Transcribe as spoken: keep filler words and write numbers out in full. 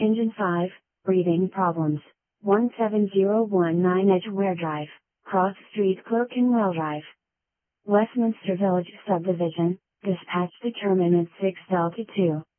Engine five, breathing problems. one seven zero one nine Edgeware Drive, Cross Street, Clerkenwell Drive. Westminster Village Subdivision, dispatch determinant six Delta two.